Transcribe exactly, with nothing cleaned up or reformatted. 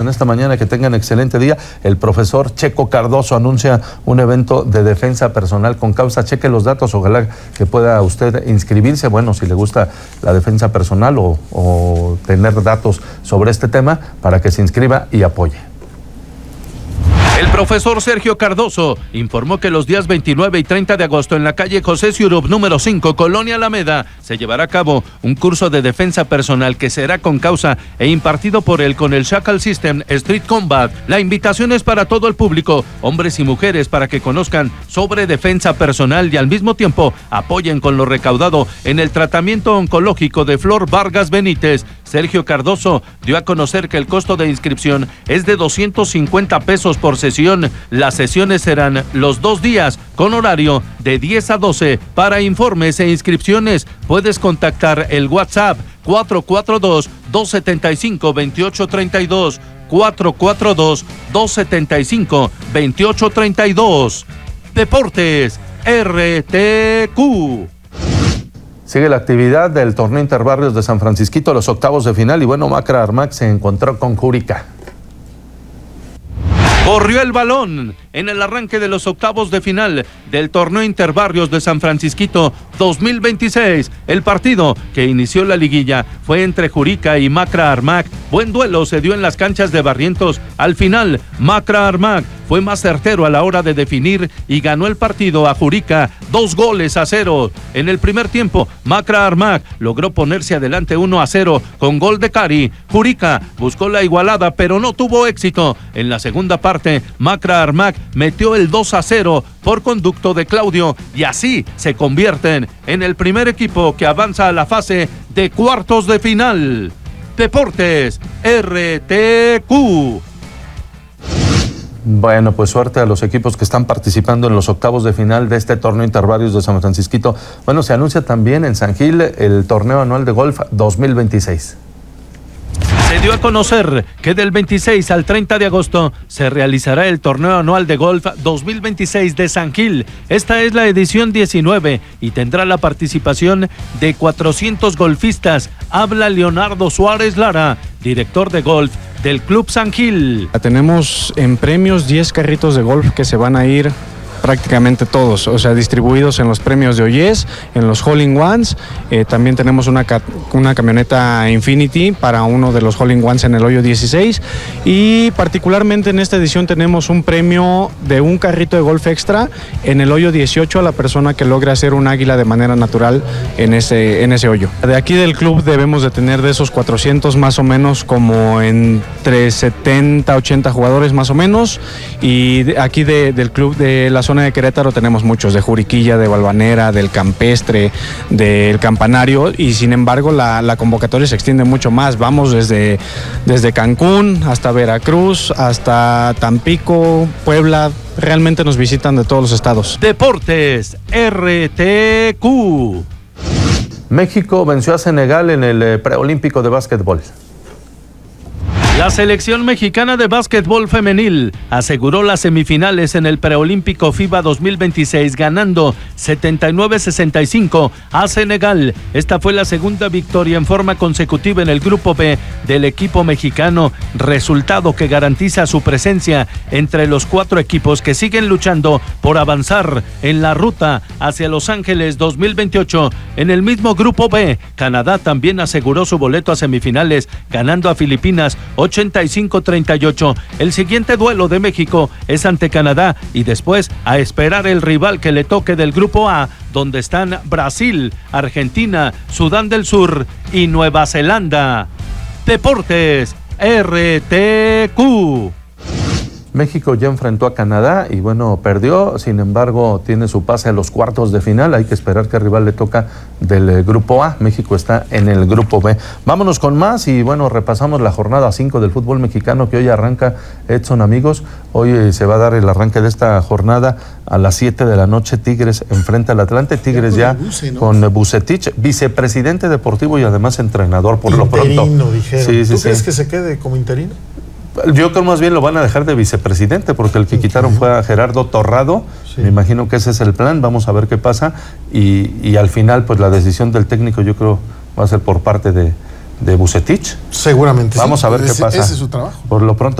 esta mañana, que tengan excelente día. El profesor Checo Cardoso anuncia un evento de defensa personal con causa. Cheque los datos, ojalá que pueda usted inscribirse, bueno, si le gusta la defensa personal o, o tener datos sobre este tema, para que se inscriba y apoye. El profesor Sergio Cardoso informó que los días veintinueve y treinta de agosto en la calle José Siurup número cinco, Colonia Alameda, se llevará a cabo un curso de defensa personal que será con causa e impartido por él con el Shackle System Street Combat. La invitación es para todo el público, hombres y mujeres, para que conozcan sobre defensa personal y al mismo tiempo apoyen con lo recaudado en el tratamiento oncológico de Flor Vargas Benítez. Sergio Cardoso dio a conocer que el costo de inscripción es de doscientos cincuenta pesos por sesión. Las sesiones serán los dos días con horario de diez a doce. Para informes e inscripciones puedes contactar el WhatsApp cuatro cuatro dos, dos siete cinco, dos ocho tres dos, cuatro cuatro dos, dos siete cinco, dos ocho tres dos. Deportes R T Q. Sigue la actividad del torneo Interbarrios de San Francisquito, los octavos de final, y bueno, Macra Armac se encontró con Jurica. Corrió el balón en el arranque de los octavos de final del torneo Interbarrios de San Francisquito dos mil veintiséis. El partido que inició la liguilla fue entre Jurica y Macra Armac. Buen duelo se dio en las canchas de Barrientos. Al final, Macra Armac fue más certero a la hora de definir y ganó el partido a Jurica dos goles a cero. En el primer tiempo, Macra Armac logró ponerse adelante uno a cero con gol de Cari. Jurica buscó la igualada, pero no tuvo éxito. En la segunda parte, Macra Armac metió el dos a cero por conducto de Claudio, y así se convierten en el primer equipo que avanza a la fase de cuartos de final. Deportes R T Q. Bueno, pues suerte a los equipos que están participando en los octavos de final de este torneo Interbarrios de San Francisquito. Bueno, se anuncia también en San Gil el torneo anual de golf dos mil veintiséis. Se dio a conocer que del veintiséis al treinta de agosto se realizará el torneo anual de golf dos mil veintiséis de San Gil. Esta es la edición diecinueve y tendrá la participación de cuatrocientos golfistas. Habla Leonardo Suárez Lara, director de golf del Club San Gil. Tenemos en premios diez carritos de golf que se van a ir prácticamente todos, o sea, distribuidos en los premios de Oyes, en los Hole-in-Ones. Eh, también tenemos una, ca una camioneta Infinity para uno de los Hole-in-Ones en el hoyo dieciséis, y particularmente en esta edición tenemos un premio de un carrito de golf extra en el hoyo dieciocho a la persona que logre hacer un águila de manera natural en ese, en ese hoyo. De aquí del club debemos de tener de esos cuatrocientos más o menos como entre setenta, ochenta jugadores más o menos, y de aquí de, del club de la zona de Querétaro tenemos muchos, de Juriquilla, de Valvanera, del Campestre, del Campanario, y sin embargo la, la convocatoria se extiende mucho más. Vamos desde, desde Cancún hasta Veracruz, hasta Tampico, Puebla. Realmente nos visitan de todos los estados. Deportes R T Q. México venció a Senegal en el preolímpico de básquetbol. La selección mexicana de básquetbol femenil aseguró las semifinales en el preolímpico FIBA dos mil veintiséis, ganando setenta y nueve a sesenta y cinco a Senegal. Esta fue la segunda victoria en forma consecutiva en el grupo B del equipo mexicano, resultado que garantiza su presencia entre los cuatro equipos que siguen luchando por avanzar en la ruta hacia Los Ángeles dos mil veintiocho. En el mismo grupo B, Canadá también aseguró su boleto a semifinales, ganando a Filipinas ochenta y cinco a treinta y ocho. El siguiente duelo de México es ante Canadá, y después a esperar el rival que le toque del grupo A, donde están Brasil, Argentina, Sudán del Sur y Nueva Zelanda. Deportes R T Q. México ya enfrentó a Canadá y bueno, perdió, sin embargo tiene su pase a los cuartos de final. Hay que esperar qué rival le toca del grupo A. México está en el grupo B. Vámonos con más y bueno, repasamos la jornada cinco del fútbol mexicano que hoy arranca, Edson, amigos. Hoy se va a dar el arranque de esta jornada a las siete de la noche. Tigres enfrenta al Atlante. Tigres ya, ya Buce, ¿no? Con Bucetich, vicepresidente deportivo y además entrenador por interino, lo pronto. Dijeron. Sí, sí, ¿Tú sí. crees que se quede como interino? Yo creo más bien lo van a dejar de vicepresidente, porque el que okay. quitaron fue a Gerardo Torrado. Sí. Me imagino que ese es el plan. Vamos a ver qué pasa. Y, y al final, pues la decisión del técnico yo creo va a ser por parte de, de Bucetich. Seguramente. Vamos sí. a ver ese, qué pasa. Ese es su trabajo. Por lo pronto.